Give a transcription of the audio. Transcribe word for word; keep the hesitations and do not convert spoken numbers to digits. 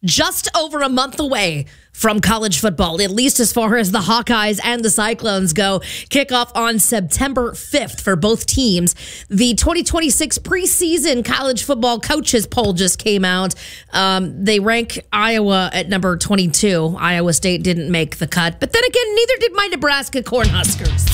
just over a month away from college football, at least as far as the Hawkeyes and the Cyclones go. Kickoff on September fifth for both teams. The twenty twenty-six preseason college football coaches poll just came out. Um, they rank Iowa at number twenty-two. Iowa State didn't make the cut. But then again, neither did my Nebraska Cornhuskers.